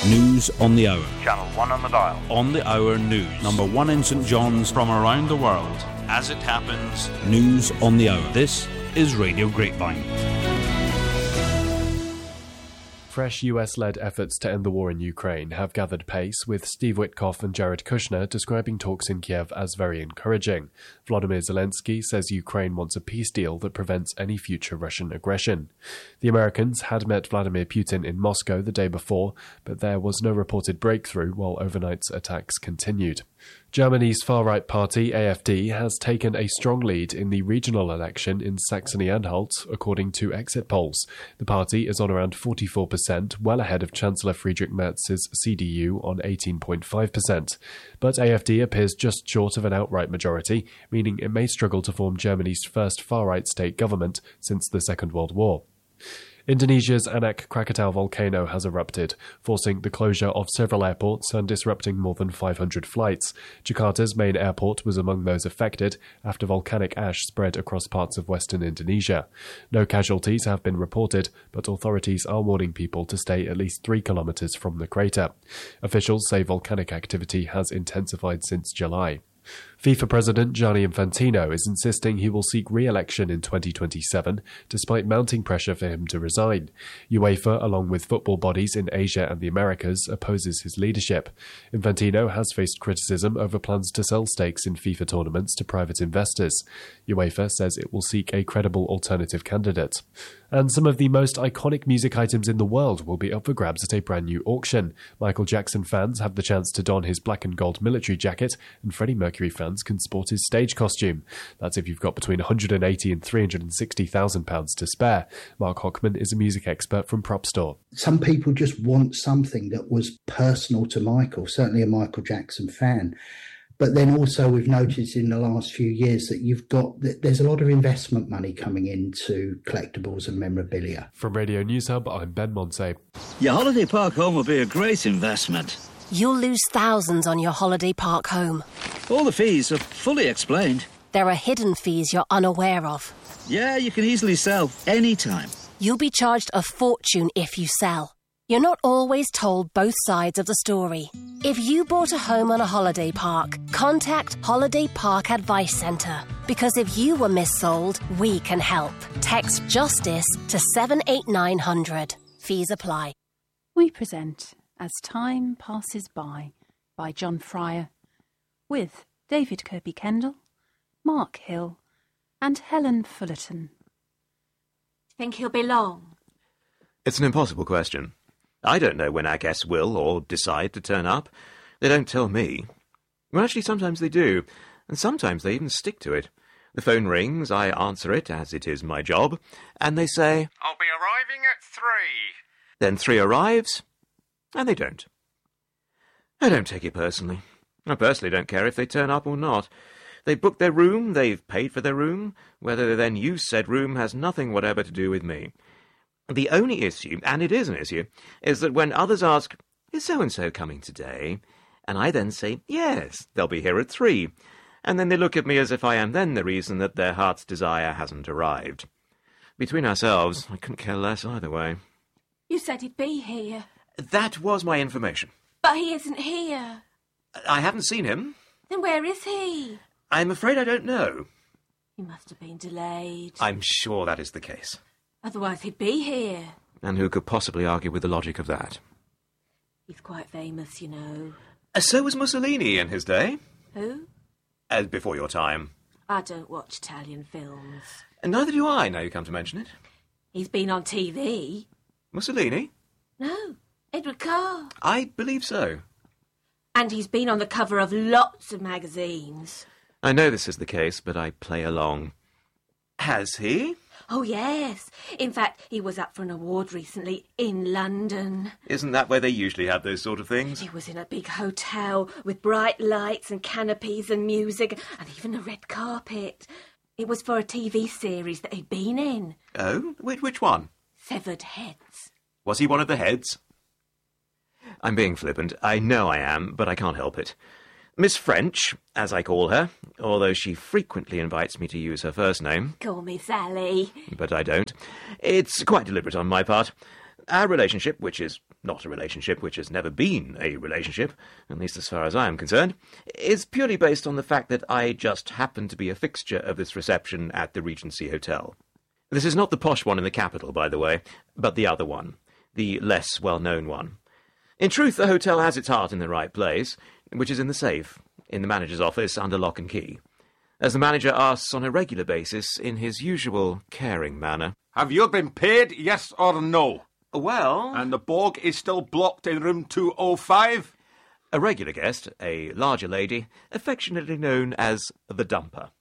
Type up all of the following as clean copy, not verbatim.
News on the hour. Channel 1 on the dial. On the hour news. Number 1 in St John's. From around the world. As it happens. News on the hour. This is Radio Grapevine. Fresh US-led efforts to end the war in Ukraine have gathered pace, with Steve Witkoff and Jared Kushner describing talks in Kiev as very encouraging. Volodymyr Zelensky says Ukraine wants a peace deal that prevents any future Russian aggression. The Americans had met Vladimir Putin in Moscow the day before, but there was no reported breakthrough while overnight's attacks continued. Germany's far-right party, AfD, has taken a strong lead in the regional election in Saxony-Anhalt, according to exit polls. The party is on around 44%, well ahead of Chancellor Friedrich Merz's CDU on 18.5%. But AfD appears just short of an outright majority, meaning it may struggle to form Germany's first far-right state government since the Second World War. Indonesia's Anak Krakatau volcano has erupted, forcing the closure of several airports and disrupting more than 500 flights. Jakarta's main airport was among those affected after volcanic ash spread across parts of western Indonesia. No casualties have been reported, but authorities are warning people to stay at least 3 kilometres from the crater. Officials say volcanic activity has intensified since July. FIFA President Gianni Infantino is insisting he will seek re-election in 2027, despite mounting pressure for him to resign. UEFA, along with football bodies in Asia and the Americas, opposes his leadership. Infantino has faced criticism over plans to sell stakes in FIFA tournaments to private investors. UEFA says it will seek a credible alternative candidate. And some of the most iconic music items in the world will be up for grabs at a brand new auction. Michael Jackson fans have the chance to don his black and gold military jacket, and Freddie Mercury fans can sport his stage costume. That's if you've got between £180,000 and £360,000 to spare. Mark Hockman is a music expert from Prop Store. Some people just want something that was personal to Michael, certainly a Michael Jackson fan. But then also we've noticed in the last few years that there's a lot of investment money coming into collectibles and memorabilia. From Radio News Hub, I'm Ben Monsey. Your holiday park home will be a great investment. You'll lose thousands on your holiday park home. All the fees are fully explained. There are hidden fees you're unaware of. Yeah, you can easily sell anytime. You'll be charged a fortune if you sell. You're not always told both sides of the story. If you bought a home on a holiday park, contact Holiday Park Advice Centre. Because if you were missold, we can help. Text JUSTICE to 78900. Fees apply. We present As Time Passes By John Fryer, with David Kirby-Kendall, Mark Hill and Helen Fullerton. Think he'll be long? It's an impossible question. I don't know when our guests will or decide to turn up. They don't tell me. Well, actually, sometimes they do, and sometimes they even stick to it. The phone rings, I answer it, as it is my job, and they say, "I'll be arriving at 3. Then 3 arrives, and they don't. I don't take it personally. I personally don't care if they turn up or not. They've booked their room, they've paid for their room. Whether they then use said room has nothing whatever to do with me. The only issue, and it is an issue, is that when others ask, "Is so-and-so coming today?" and I then say, "Yes, they'll be here at 3, and then they look at me as if I am then the reason that their heart's desire hasn't arrived. Between ourselves, I couldn't care less either way. You said he'd be here. That was my information. But he isn't here. I haven't seen him. Then where is he? I'm afraid I don't know. He must have been delayed. I'm sure that is the case. Otherwise he'd be here. And who could possibly argue with the logic of that? He's quite famous, you know. So was Mussolini in his day. Who? Before your time. I don't watch Italian films. And neither do I, now you come to mention it. He's been on TV. Mussolini? No, Edward Carr. I believe so. And he's been on the cover of lots of magazines. I know this is the case, but I play along. Has he? Oh, yes. In fact, he was up for an award recently in London. Isn't that where they usually have those sort of things? He was in a big hotel with bright lights and canopies and music and even a red carpet. It was for a TV series that he'd been in. Oh? Which one? Severed Heads. Was he one of the heads? I'm being flippant. I know I am, but I can't help it. Miss French, as I call her, although she frequently invites me to use her first name. Call me Sally. But I don't. It's quite deliberate on my part. Our relationship, which is not a relationship, which has never been a relationship, at least as far as I am concerned, is purely based on the fact that I just happen to be a fixture of this reception at the Regency Hotel. This is not the posh one in the capital, by the way, but the other one, the less well-known one. In truth, the hotel has its heart in the right place, which is in the safe, in the manager's office under lock and key. As the manager asks on a regular basis, in his usual caring manner, "Have you been paid, yes or no?" "Well..." "And the Borg is still blocked in room 205? A regular guest, a larger lady, affectionately known as the Dumper.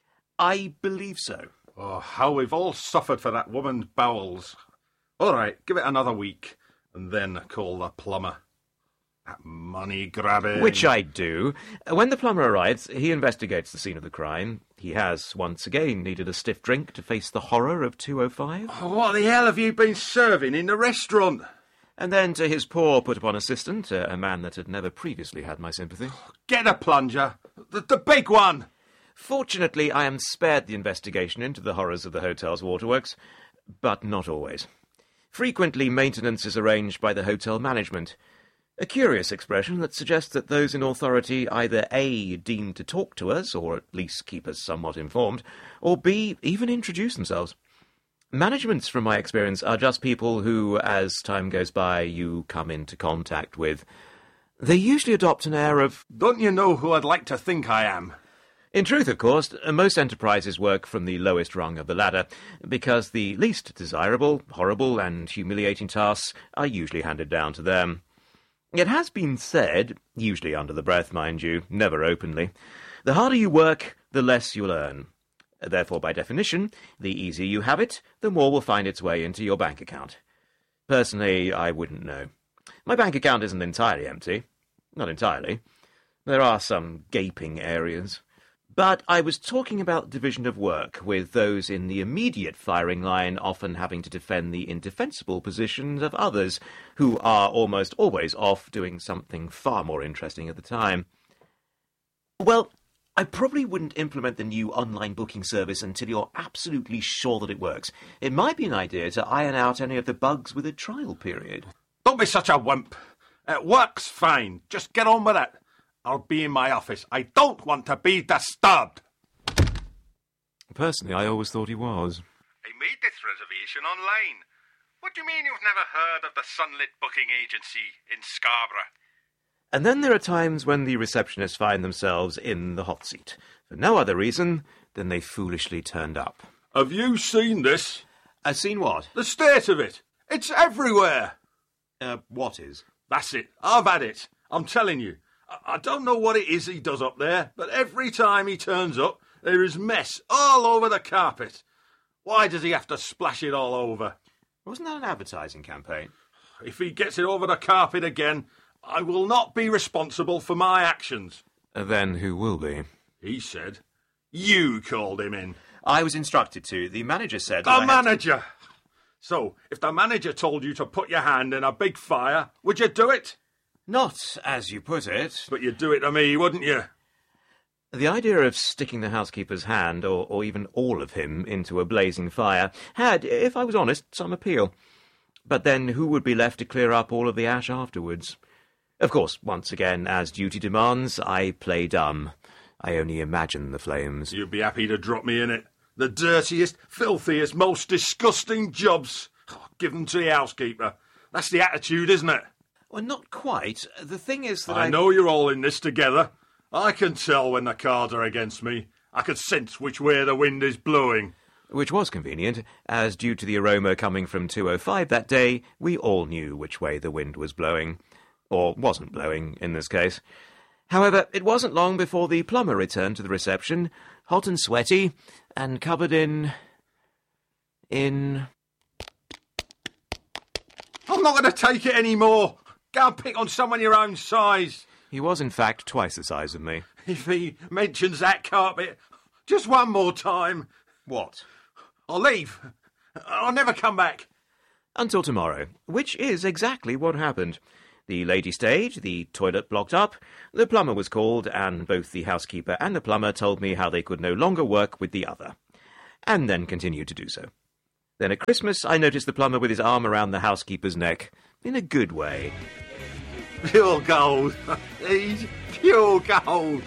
"I believe so." Oh, how we've all suffered for that woman's bowels. All right, give it another week, and then call the plumber. That money grabbing. Which I do. When the plumber arrives, he investigates the scene of the crime. He has, once again, needed a stiff drink to face the horror of 205. Oh, what the hell have you been serving in the restaurant? And then to his poor put-upon assistant, a man that had never previously had my sympathy. Get a plunger. The big one. Fortunately, I am spared the investigation into the horrors of the hotel's waterworks, but not always. Frequently, maintenance is arranged by the hotel management. A curious expression that suggests that those in authority either A, deem to talk to us, or at least keep us somewhat informed, or B, even introduce themselves. Managements, from my experience, are just people who, as time goes by, you come into contact with. They usually adopt an air of, "Don't you know who I'd like to think I am?" In truth, of course, most enterprises work from the lowest rung of the ladder, because the least desirable, horrible, and humiliating tasks are usually handed down to them. It has been said, usually under the breath, mind you, never openly, the harder you work, the less you'll earn. Therefore, by definition, the easier you have it, the more will find its way into your bank account. Personally, I wouldn't know. My bank account isn't entirely empty. Not entirely. There are some gaping areas. But I was talking about division of work, with those in the immediate firing line often having to defend the indefensible positions of others, who are almost always off doing something far more interesting at the time. Well, I probably wouldn't implement the new online booking service until you're absolutely sure that it works. It might be an idea to iron out any of the bugs with a trial period. Don't be such a wimp. It works fine. Just get on with it. I'll be in my office. I don't want to be disturbed. Personally, I always thought he was. I made this reservation online. What do you mean you've never heard of the Sunlit Booking Agency in Scarborough? And then there are times when the receptionists find themselves in the hot seat, for no other reason than they foolishly turned up. Have you seen this? Seen what? The state of it. It's everywhere. What is? That's it. I've had it. I'm telling you. I don't know what it is he does up there, but every time he turns up, there is mess all over the carpet. Why does he have to splash it all over? Wasn't that an advertising campaign? If he gets it over the carpet again, I will not be responsible for my actions. Then who will be? He said. You called him in. I was instructed to. The manager said... The manager! So, if the manager told you to put your hand in a big fire, would you do it? Not as you put it. But you'd do it to me, wouldn't you? The idea of sticking the housekeeper's hand, or even all of him, into a blazing fire had, if I was honest, some appeal. But then who would be left to clear up all of the ash afterwards? Of course, once again, as duty demands, I play dumb. I only imagine the flames. You'd be happy to drop me in it. The dirtiest, filthiest, most disgusting jobs. Oh, give them to the housekeeper. That's the attitude, isn't it? Well, not quite. The thing is that I know you're all in this together. I can tell when the cards are against me. I can sense which way the wind is blowing. Which was convenient, as due to the aroma coming from 205 that day, we all knew which way the wind was blowing. Or wasn't blowing, in this case. However, it wasn't long before the plumber returned to the reception, hot and sweaty, and covered in... I'm not going to take it anymore. Go and pick on someone your own size. He was, in fact, twice the size of me. If he mentions that carpet just one more time... What? I'll leave. I'll never come back. Until tomorrow, which is exactly what happened. The lady stayed, the toilet blocked up, the plumber was called, and both the housekeeper and the plumber told me how they could no longer work with the other, and then continued to do so. Then at Christmas I noticed the plumber with his arm around the housekeeper's neck, in a good way. Pure gold. He's pure gold.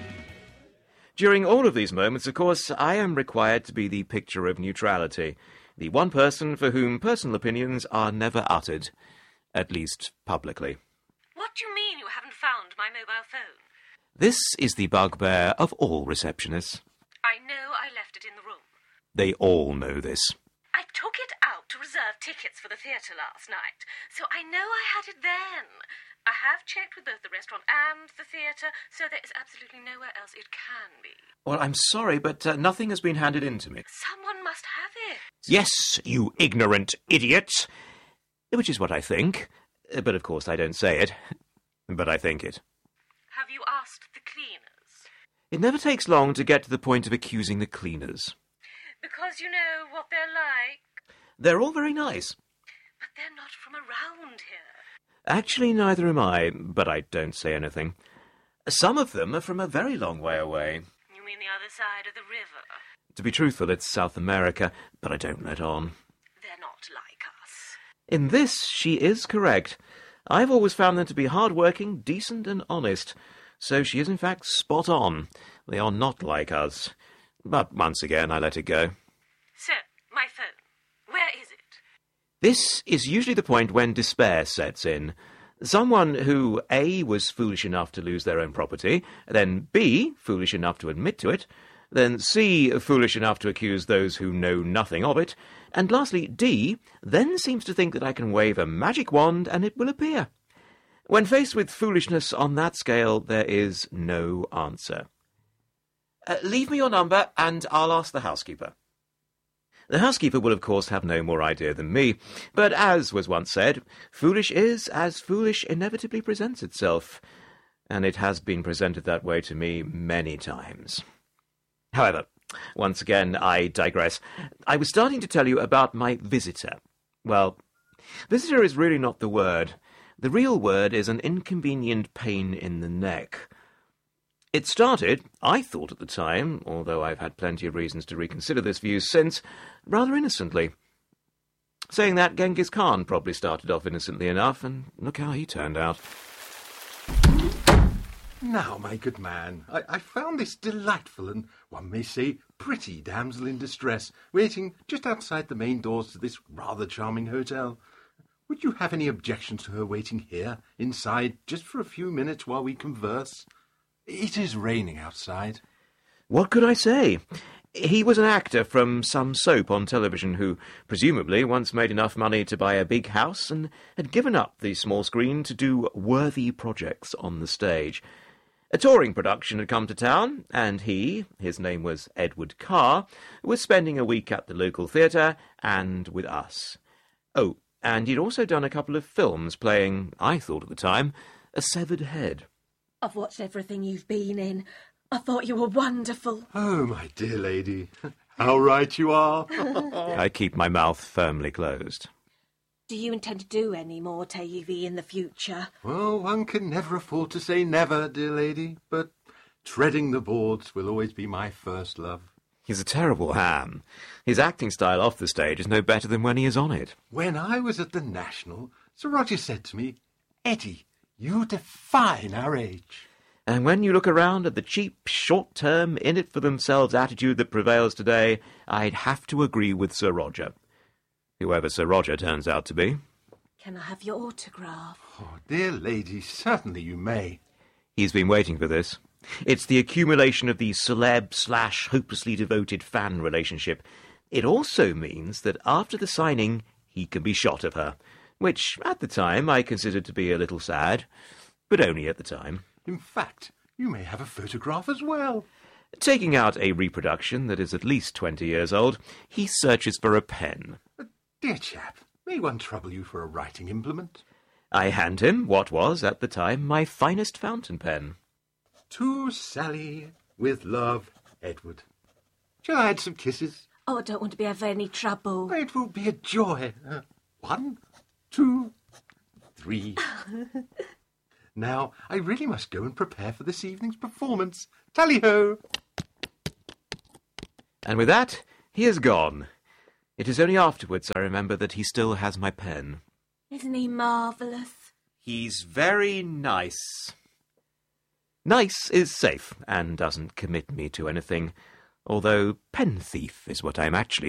During all of these moments, of course, I am required to be the picture of neutrality, the one person for whom personal opinions are never uttered, at least publicly. What do you mean you haven't found my mobile phone? This is the bugbear of all receptionists. I know I left it in the room. They all know this. I took it out to reserve tickets for the theatre last night, so I know I had it then. I have checked with both the restaurant and the theatre, so there is absolutely nowhere else it can be. Well, I'm sorry, but nothing has been handed in to me. Someone must have it. Yes, you ignorant idiot! Which is what I think. But of course I don't say it. But I think it. Have you asked the cleaners? It never takes long to get to the point of accusing the cleaners. Because you know what they're like. They're all very nice. But they're not from around here. Actually, neither am I, but I don't say anything. Some of them are from a very long way away. You mean the other side of the river? To be truthful, it's South America, but I don't let on. They're not like us. In this, she is correct. I've always found them to be hard-working, decent and honest. So she is in fact spot on. They are not like us. But once again, I let it go. So, my phone. Where is it? This is usually the point when despair sets in. Someone who, A, was foolish enough to lose their own property, then B, foolish enough to admit to it, then C, foolish enough to accuse those who know nothing of it, and lastly, D, then seems to think that I can wave a magic wand and it will appear. When faced with foolishness on that scale, there is no answer. Leave me your number and I'll ask the housekeeper. The housekeeper will, of course, have no more idea than me, but as was once said, foolish is as foolish inevitably presents itself, and it has been presented that way to me many times. However, once again, I digress. I was starting to tell you about my visitor. Well, visitor is really not the word. The real word is an inconvenient pain in the neck. It started, I thought at the time, although I've had plenty of reasons to reconsider this view since, rather innocently. Saying that, Genghis Khan probably started off innocently enough, and look how he turned out. Now, my good man, I found this delightful and, one may say, pretty damsel in distress waiting just outside the main doors to this rather charming hotel. Would you have any objections to her waiting here, inside, just for a few minutes while we converse? It is raining outside. What could I say? He was an actor from some soap on television who, presumably, once made enough money to buy a big house and had given up the small screen to do worthy projects on the stage. A touring production had come to town, and he, his name was Edward Carr, was spending a week at the local theatre and with us. Oh, and he'd also done a couple of films playing, I thought at the time, a severed head. I've watched everything you've been in. I thought you were wonderful. Oh, my dear lady, how right you are. I keep my mouth firmly closed. Do you intend to do any more TV in the future? Well, one can never afford to say never, dear lady, but treading the boards will always be my first love. He's a terrible ham. His acting style off the stage is no better than when he is on it. When I was at the National, Sir Roger said to me, "Eddie, you define our age." And when you look around at the cheap, short-term, in-it-for-themselves attitude that prevails today, I'd have to agree with Sir Roger. Whoever Sir Roger turns out to be. Can I have your autograph? Oh, dear lady, certainly you may. He's been waiting for this. It's the accumulation of the celeb/hopelessly devoted fan relationship. It also means that after the signing, he can be shot of her, which, at the time, I considered to be a little sad, but only at the time. In fact, you may have a photograph as well. Taking out a reproduction that is at least 20 years old, he searches for a pen. Dear chap, may one trouble you for a writing implement? I hand him what was, at the time, my finest fountain pen. To Sally, with love, Edward. Shall I add some kisses? Oh, I don't want to be of any trouble. It will be a joy. 1, 2, 3. Now, I really must go and prepare for this evening's performance. Tally-ho! And with that, he is gone. It is only afterwards I remember that he still has my pen. Isn't he marvellous? He's very nice. Nice is safe and doesn't commit me to anything, although pen thief is what I'm actually